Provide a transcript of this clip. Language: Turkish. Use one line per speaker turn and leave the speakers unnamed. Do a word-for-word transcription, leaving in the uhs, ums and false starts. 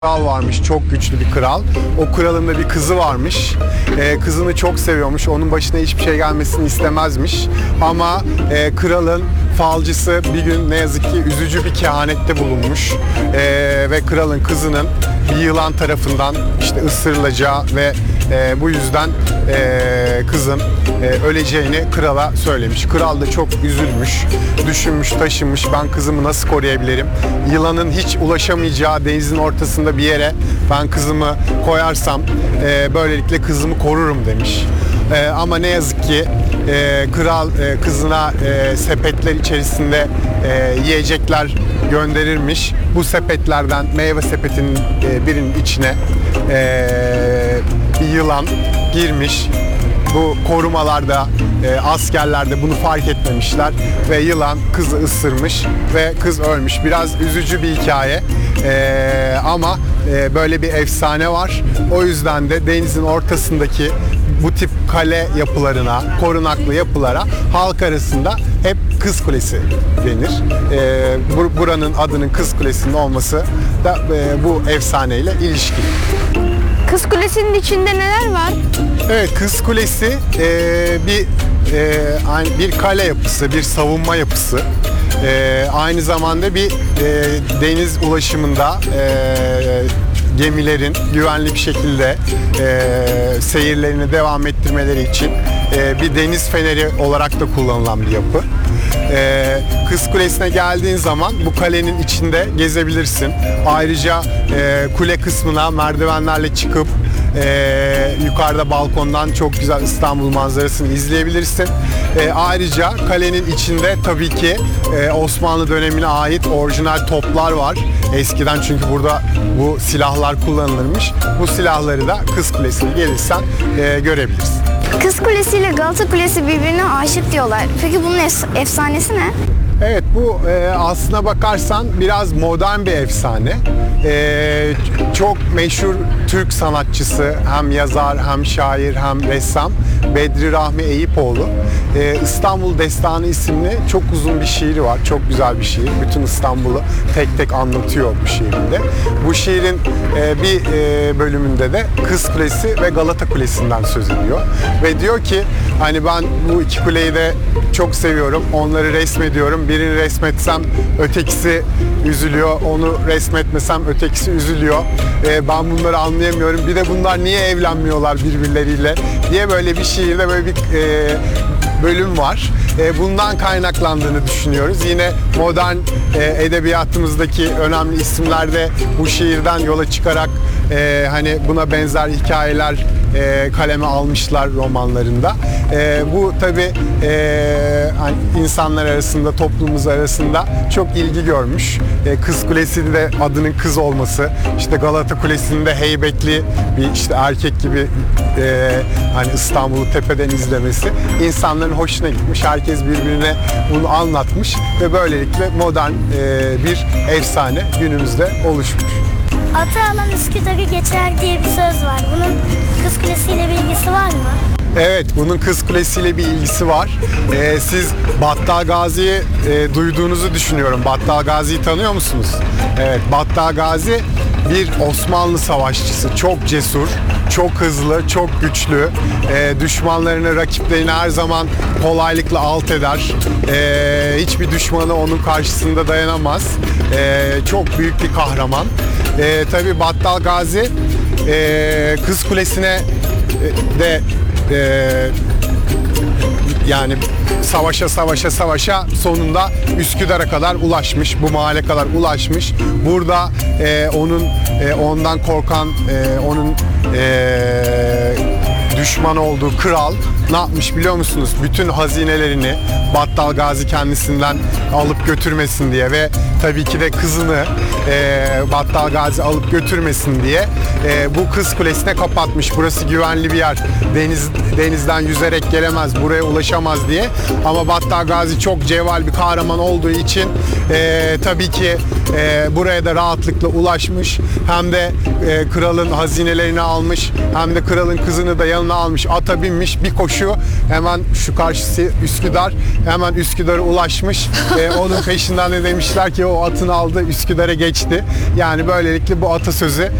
Kral varmış, çok güçlü bir kral. O kralın da bir kızı varmış. Ee, kızını çok seviyormuş. Onun başına hiçbir şey gelmesini istemezmiş. Ama e, kralın falcısı bir gün ne yazık ki üzücü bir kehanette bulunmuş. Ee, ve kralın kızının bir yılan tarafından işte ısırılacağı ve e, bu yüzden e, kızın e, öleceğini krala söylemiş. Kral da çok üzülmüş, düşünmüş, taşınmış. Ben kızımı nasıl koruyabilirim? Yılanın hiç ulaşamayacağı denizin ortasında bir yere ben kızımı koyarsam e, böylelikle kızımı korurum demiş. E, ama ne yazık ki e, kral e, kızına e, sepetler içerisinde e, yiyecekler gönderirmiş. Bu sepetlerden meyve sepetinin e, birinin içine e, bir yılan girmiş. Bu korumalarda, e, askerlerde bunu fark etmemişler ve yılan kızı ısırmış ve kız ölmüş. Biraz üzücü bir hikaye e, ama e, böyle bir efsane var. O yüzden de denizin ortasındaki bu tip kale yapılarına, korunaklı yapılara halk arasında hep Kız Kulesi denir. E, buranın adının Kız Kulesi'nin olması da e, bu efsaneyle ilişkili.
Kız Kulesi'nin içinde neler var?
Evet, Kız Kulesi e, bir e, bir kale yapısı, bir savunma yapısı. E, aynı zamanda bir e, deniz ulaşımında e, gemilerin güvenli bir şekilde e, seyirlerini devam ettirmeleri için e, bir deniz feneri olarak da kullanılan bir yapı. E, Kız Kulesi'ne geldiğin zaman bu kalenin içinde gezebilirsin. Ayrıca e, kule kısmına merdivenlerle çıkıp e, yukarıda balkondan çok güzel İstanbul manzarasını izleyebilirsin. E, ayrıca kalenin içinde tabii ki e, Osmanlı dönemine ait orijinal toplar var. Eskiden çünkü burada bu silahlar kullanılırmış. Bu silahları da Kız Kulesi'ne gelirsen e, görebilirsin.
Kız Kulesi ile Galata Kulesi birbirine aşık diyorlar. Peki bunun ef- efsanesi ne?
Evet, bu e, aslına bakarsan biraz modern bir efsane. E, çok meşhur Türk sanatçısı, hem yazar hem şair hem ressam Bedri Rahmi Eyüpoğlu. E, İstanbul Destanı isimli çok uzun bir şiiri var. Çok güzel bir şiir. Bütün İstanbul'u tek tek anlatıyor bu şiirinde. Bu şiirin e, bir e, bölümünde de Kız Kulesi ve Galata Kulesi'nden söz ediyor. Ve diyor ki hani ben bu iki kuleyi de çok seviyorum. Onları resmediyorum. Birini resmetsem ötekisi üzülüyor. Onu resmetmesem ötekisi üzülüyor. E, ben bunları anlayamıyorum. Bir de bunlar niye evlenmiyorlar birbirleriyle diye böyle bir şiirde böyle bir e, bölüm var. E, bundan kaynaklandığını düşünüyoruz. Yine modern e, edebiyatımızdaki önemli isimler de bu şiirden yola çıkarak e, hani buna benzer hikayeler e, kaleme almışlar romanlarında. E, bu tabii e, hani insanlar arasında, toplumumuz arasında çok ilgi görmüş. E, Kız Kulesi'nin de adının kız olması, işte Galata Kulesi'nin de heybetli bir işte erkek gibi e, hani İstanbul'u tepeden izlemesi insanların hoşuna gitmiş. Herkes birbirine bunu anlatmış ve böylelikle modern e, bir efsane günümüzde oluşmuş.
Atı alan Üsküdar'ı geçer diye bir söz var. Bunun Kız Kulesi ile bir ilgisi var mı?
Evet, bunun Kız Kulesi ile bir ilgisi var. Ee, siz Battal Gazi'yi e, duyduğunuzu düşünüyorum. Battal Gazi'yi tanıyor musunuz? Evet, Battal Gazi bir Osmanlı savaşçısı. Çok cesur, çok hızlı, çok güçlü. Ee, düşmanlarını, rakiplerini her zaman kolaylıkla alt eder. Ee, hiçbir düşmanı onun karşısında dayanamaz. Ee, çok büyük bir kahraman. Ee, tabii Battal Gazi e, Kız Kulesi'ne de e, yani savaşa savaşa savaşa sonunda Üsküdar'a kadar ulaşmış, bu mahalle kadar ulaşmış. Burada e, onun e, ondan korkan, e, onun e, düşman olduğu kral ne yapmış biliyor musunuz? Bütün hazinelerini Battal Gazi kendisinden alıp götürmesin diye ve tabii ki de kızını e, Battal Gazi alıp götürmesin diye e, bu Kız Kulesi'ne kapatmış. Burası güvenli bir yer. Deniz denizden yüzerek gelemez, buraya ulaşamaz diye. Ama Battal Gazi çok cevval bir kahraman olduğu için e, tabii ki e, buraya da rahatlıkla ulaşmış. Hem de e, kralın hazinelerini almış, hem de kralın kızını da yanına almış, ata binmiş, bir koşu şu, hemen şu karşısı Üsküdar, hemen Üsküdar'a ulaşmış. E, onun peşinden de demişler ki o atını aldı Üsküdar'a geçti. Yani böylelikle bu atasözü